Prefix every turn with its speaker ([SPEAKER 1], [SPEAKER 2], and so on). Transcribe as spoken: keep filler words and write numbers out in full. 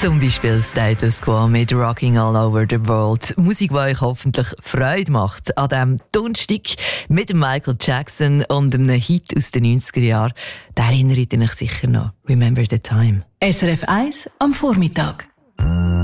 [SPEAKER 1] Zum Beispiel Status Quo mit Rocking All Over the World. Musik, die euch hoffentlich Freude macht. An diesem Donnerstag mit Michael Jackson und einem Hit aus den neunziger Jahren. Da erinnert ihr euch sicher noch. Remember the Time.
[SPEAKER 2] S R F eins am Vormittag.